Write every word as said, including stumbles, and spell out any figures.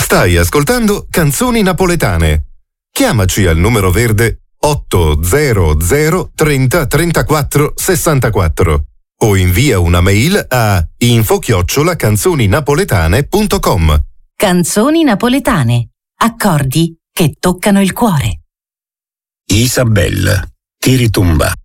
Stai ascoltando Canzoni Napoletane. Chiamaci al numero verde otto zero zero trenta trentaquattro sessantaquattro o invia una mail a info chiocciola canzoninapoletane punto com. Canzoni napoletane. Accordi che toccano il cuore. Isabella, ti ritumba.